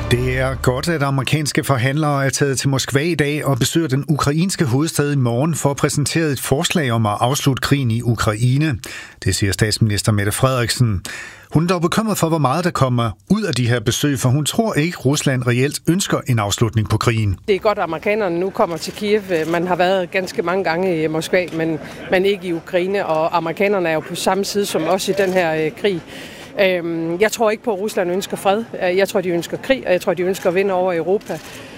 Det er godt, at amerikanske forhandlere er taget til Moskva i dag og besøger den ukrainske hovedstad i morgen for at præsentere et forslag om at afslutte krigen i Ukraine. Det siger statsminister Mette Frederiksen. Hun er dog bekymret for, hvor meget der kommer ud af de her besøg, for hun tror ikke, Rusland reelt ønsker en afslutning på krigen. Det er godt, at amerikanerne nu kommer til Kiev. Man har været ganske mange gange i Moskva, men ikke i Ukraine, og amerikanerne er jo på samme side som os i den her krig. Jeg tror ikke på, at Rusland ønsker fred. Jeg tror, de ønsker krig, og jeg tror, de ønsker at vinde over Europa.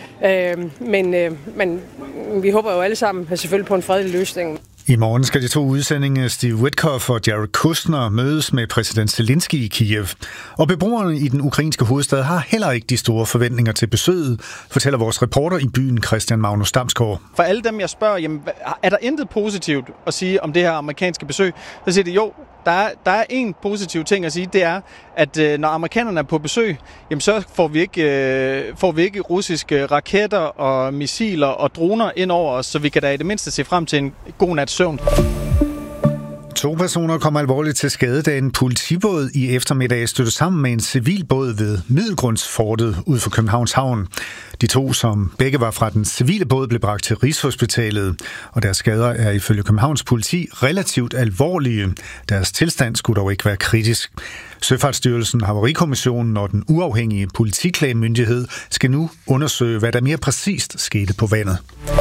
Men vi håber jo alle sammen selvfølgelig på en fredelig løsning. I morgen skal de to udsendinge, Steve Witkoff og Jared Kushner, mødes med præsident Zelensky i Kiev. Og beboerne i den ukrainske hovedstad har heller ikke de store forventninger til besøget, fortæller vores reporter i byen, Christian Magnus Damsgaard. For alle dem, jeg spørger, jamen, er der intet positivt at sige om det her amerikanske besøg? Så siger de jo, der er en positiv ting at sige, det er, at når amerikanerne er på besøg, jamen, så får vi ikke russiske raketter og missiler og droner ind over os, så vi kan da i det mindste se frem til en god nat søvn. 2 personer kom alvorligt til skade, da en politibåd i eftermiddag stødte sammen med en civilbåd ved Middelgrundsfortet ud for Københavns Havn. De 2, som begge var fra den civile båd, blev bragt til Rigshospitalet, og deres skader er ifølge Københavns politi relativt alvorlige. Deres tilstand skulle dog ikke være kritisk. Søfartsstyrelsen, Havarikommissionen og den uafhængige politiklagemyndighed skal nu undersøge, hvad der mere præcist skete på vandet.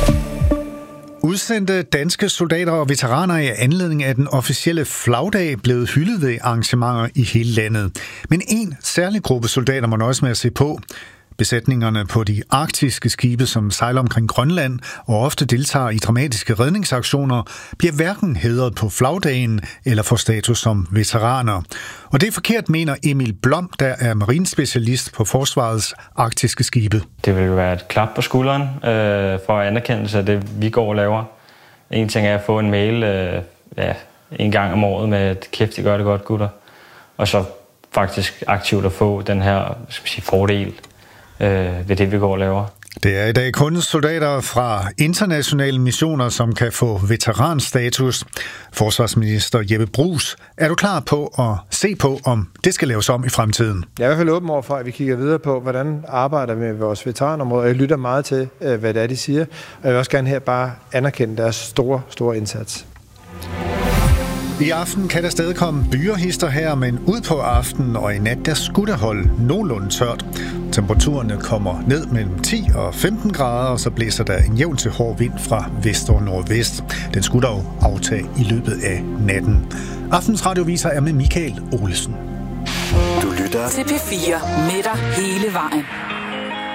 Udsendte danske soldater og veteraner er i anledning af den officielle flagdag blevet hyldet ved arrangementer i hele landet. Men en særlig gruppe soldater må nøjes med at se på. Besætningerne på de arktiske skibe, som sejler omkring Grønland og ofte deltager i dramatiske redningsaktioner, bliver hverken hædret på flagdagen eller får status som veteraner. Og det er forkert, mener Emil Blom, der er marinespecialist på Forsvarets arktiske skibe. Det vil være et klap på skulderen for anerkendelse af det, vi går og laver. En ting er at få en mail en gang om året med, at kæft, I gør det godt, gutter. Og så faktisk aktivt at få den her fordel ved det, vi går og laver. Det er i dag kun soldater fra internationale missioner, som kan få veteranstatus. Forsvarsminister Jeppe Bruus, er du klar på at se på, om det skal laves om i fremtiden? Jeg er i hvert fald åben over for, at vi kigger videre på, hvordan arbejder vi med vores veteranområder. Jeg lytter meget til, hvad det er, de siger. Og jeg vil også gerne her bare anerkende deres store indsats. I aften kan der stadig komme byerhister her, men ud på aftenen og i nat, der skulle der holde nogenlunde tørt. Temperaturerne kommer ned mellem 10 og 15 grader, og så blæser der en jævn til hård vind fra vest og nordvest. Den skulle dog aftage i løbet af natten. Aftens radioviser er med Michael Olesen. Du lytter til P4 med dig hele vejen.